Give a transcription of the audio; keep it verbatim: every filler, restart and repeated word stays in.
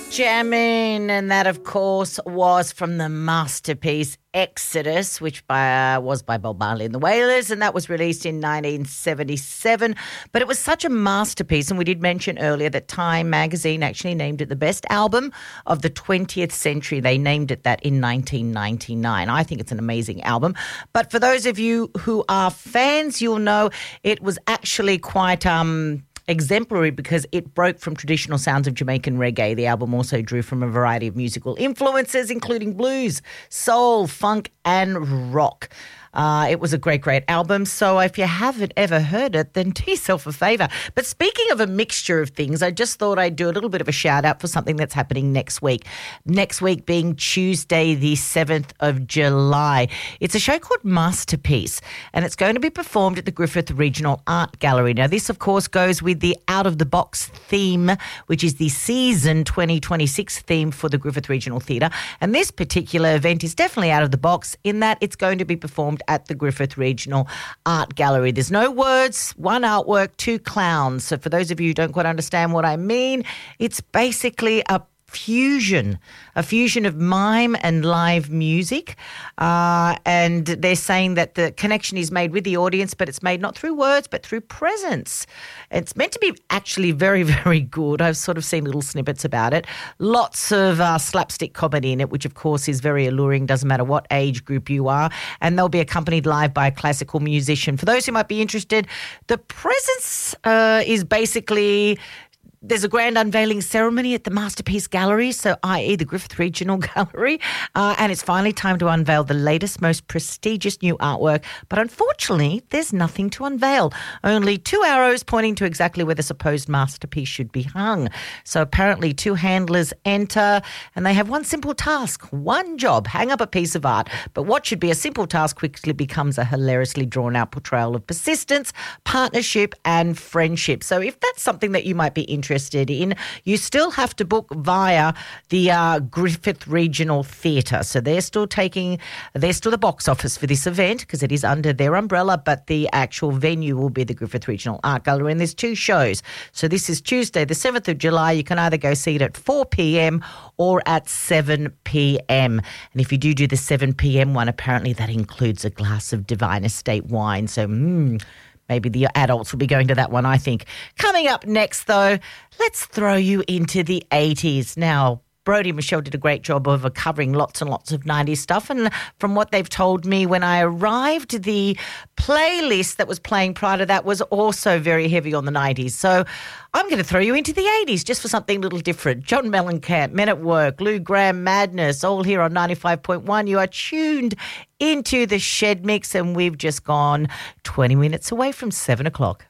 Jamming, and that, of course, was from the masterpiece Exodus, which by, uh, was by Bob Marley and the Wailers, and that was released in nineteen seventy-seven. But it was such a masterpiece, and we did mention earlier that Time magazine actually named it the best album of the twentieth century. They named it that in nineteen ninety-nine. I think it's an amazing album. But for those of you who are fans, you'll know it was actually quite... um. exemplary because it broke from traditional sounds of Jamaican reggae. The album also drew from a variety of musical influences, including blues, soul, funk, and rock. Uh, it was a great, great album. So if you haven't ever heard it, then do yourself a favour. But speaking of a mixture of things, I just thought I'd do a little bit of a shout out for something that's happening next week. Next week being Tuesday, the seventh of July. It's a show called Masterpiece, and it's going to be performed at the Griffith Regional Art Gallery. Now, this, of course, goes with the Out of the Box theme, which is the season twenty twenty-six theme for the Griffith Regional Theatre. And this particular event is definitely out of the box in that it's going to be performed at the Griffith Regional Art Gallery. There's no words, one artwork, two clowns. So for those of you who don't quite understand what I mean, it's basically a fusion, a fusion of mime and live music. Uh, and they're saying that the connection is made with the audience, but it's made not through words, but through presence. It's meant to be actually very, very good. I've sort of seen little snippets about it. Lots of uh, slapstick comedy in it, which of course is very alluring, doesn't matter what age group you are. And they'll be accompanied live by a classical musician. For those who might be interested, the presence uh, is basically... There's a grand unveiling ceremony at the Masterpiece Gallery, so that is the Griffith Regional Gallery, uh, and it's finally time to unveil the latest, most prestigious new artwork. But unfortunately, there's nothing to unveil. Only two arrows pointing to exactly where the supposed masterpiece should be hung. So apparently two handlers enter, and they have one simple task, one job, hang up a piece of art. But what should be a simple task quickly becomes a hilariously drawn-out portrayal of persistence, partnership, and friendship. So if that's something that you might be interested interested in, you still have to book via the uh, Griffith Regional Theatre. So they're still taking, they're still the box office for this event because it is under their umbrella, but the actual venue will be the Griffith Regional Art Gallery, and there's two shows. So this is Tuesday, the seventh of July. You can either go see it at four p.m. or at seven p.m. And if you do do the seven p.m. one, apparently that includes a glass of Divine Estate wine. So, mmm, maybe the adults will be going to that one, I think. Coming up next, though, let's throw you into the eighties. Now, Brodie and Michelle did a great job of covering lots and lots of nineties stuff. And from what they've told me when I arrived, the playlist that was playing prior to that was also very heavy on the nineties. So I'm going to throw you into the eighties just for something a little different. John Mellencamp, Men at Work, Lou Gramm, Madness, all here on ninety-five point one. You are tuned into the Shed Mix, and we've just gone twenty minutes away from seven o'clock.